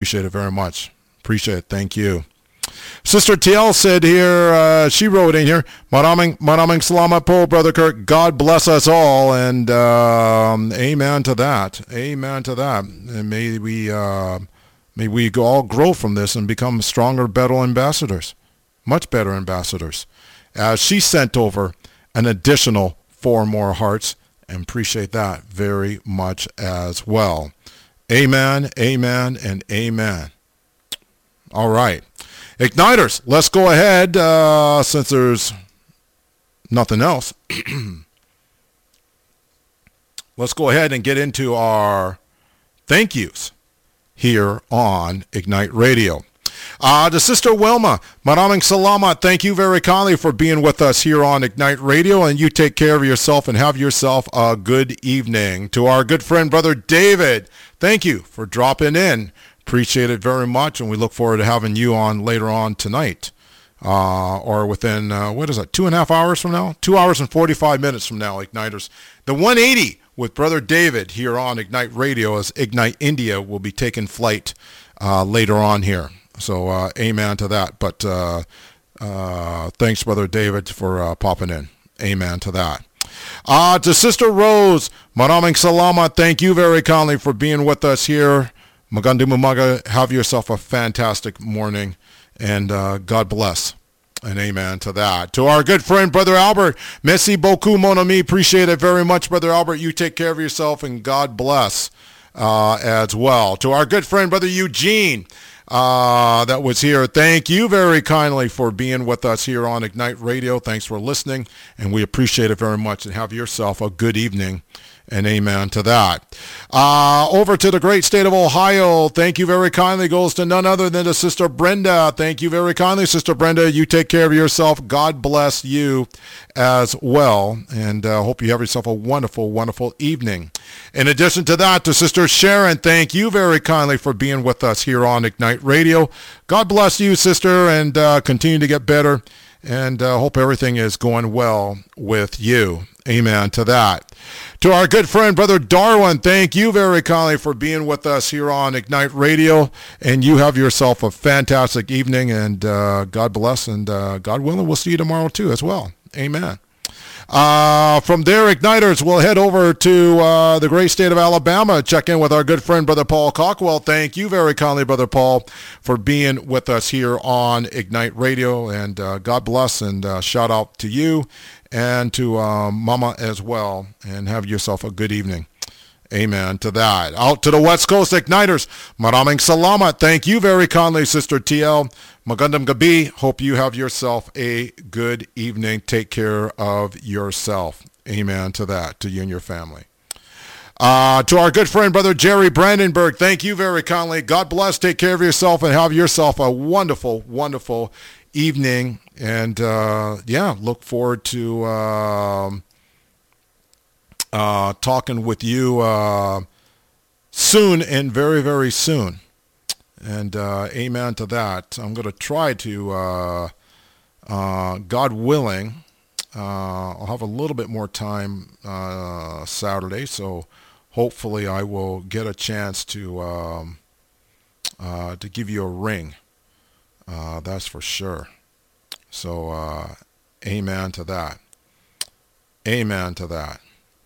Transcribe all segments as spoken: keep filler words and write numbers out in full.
Appreciate it very much. Appreciate it. Thank you. Sister T L said here, uh, she wrote in here, Maraming, maraming salamat po, Brother Kirk. God bless us all, and um, amen to that. Amen to that. And may we, uh, may we all grow from this and become stronger, better ambassadors, much better ambassadors. As she sent over an additional four more hearts, and appreciate that very much as well. Amen, amen, and amen. All right. Igniters, let's go ahead, uh, since there's nothing else. Let's go ahead and get into our thank yous here on Ignite Radio. Uh, to Sister Wilma, maraming salamat. Thank you very kindly for being with us here on Ignite Radio, and you take care of yourself and have yourself a good evening. To our good friend, Brother David, thank you for dropping in. Appreciate it very much, and we look forward to having you on later on tonight, uh, or within, uh, what is it, two and a half hours from now? Two hours and forty-five minutes from now, Igniters. The one eighty with Brother David here on Ignite Radio, as Ignite India will be taking flight uh, later on here. So uh, amen to that. But uh, uh, thanks, Brother David, for uh, popping in. Amen to that. Uh, to Sister Rose, maraming salamat. Thank you very kindly for being with us here. Magandang umaga, have yourself a fantastic morning, and uh, God bless, and amen to that. To our good friend, Brother Albert, merci beaucoup, mon ami, appreciate it very much, Brother Albert. You take care of yourself, and God bless uh, as well. To our good friend, Brother Eugene, uh, that was here, thank you very kindly for being with us here on Ignite Radio. Thanks for listening, and we appreciate it very much, and have yourself a good evening. And amen to that. Uh, over to the great state of Ohio, thank you very kindly goes to none other than to Sister Brenda. Thank you very kindly, Sister Brenda. You take care of yourself. God bless you as well. And I uh, hope you have yourself a wonderful, wonderful evening. In addition to that, to Sister Sharon, thank you very kindly for being with us here on Ignite Radio. God bless you, Sister, and uh, continue to get better. And uh, hope everything is going well with you. Amen to that. To our good friend, Brother Darwin, thank you very kindly for being with us here on Ignite Radio. And you have yourself a fantastic evening, and uh, God bless, and uh, God willing, we'll see you tomorrow too as well. Amen. Uh, from there, Igniters, we'll head over to uh, the great state of Alabama, check in with our good friend, Brother Paul Cockwell. Thank you very kindly, Brother Paul, for being with us here on Ignite Radio, and uh, God bless, and uh, shout out to you and to uh, Mama as well, and have yourself a good evening. Amen to that. Out to the West Coast Igniters, maraming salamat. Thank you very kindly, Sister T L. Magandang gabi. Hope you have yourself a good evening. Take care of yourself. Amen to that, to you and your family. Uh, to our good friend, Brother Jerry Brandenburg, thank you very kindly. God bless. Take care of yourself, and have yourself a wonderful, wonderful evening. And uh, yeah, look forward to um, uh, talking with you uh, soon, and very, very soon. And uh, amen to that. I'm going to try to, uh, uh, God willing, uh, I'll have a little bit more time uh, Saturday, so hopefully I will get a chance to um, uh, to give you a ring. Uh, that's for sure. So, uh, amen to that. Amen to that.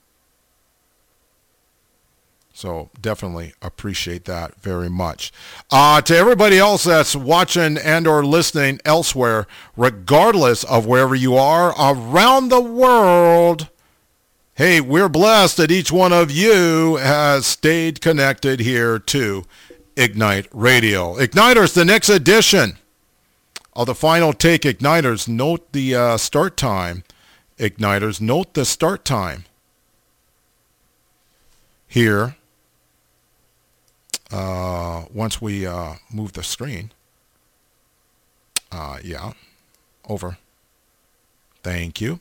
So definitely appreciate that very much. Uh, to everybody else that's watching and or listening elsewhere, regardless of wherever you are around the world, hey, we're blessed that each one of you has stayed connected here to Ignite Radio. Igniters, the next edition of the Final Take. Igniters, note the uh, start time. Igniters, note the start time here. Uh, once we uh, move the screen. Uh, yeah, over. Thank you.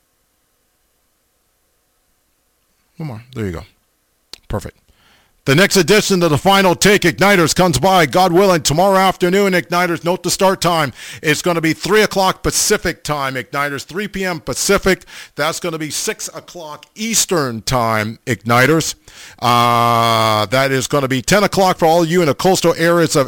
One more. There you go. Perfect. The next edition of the Final Take Igniters comes by, God willing, tomorrow afternoon. Igniters, note the start time. It's going to be three o'clock Pacific time. Igniters, three p.m. Pacific. That's going to be six o'clock Eastern time. Igniters. Uh, that is going to be ten o'clock for all of you in the coastal areas of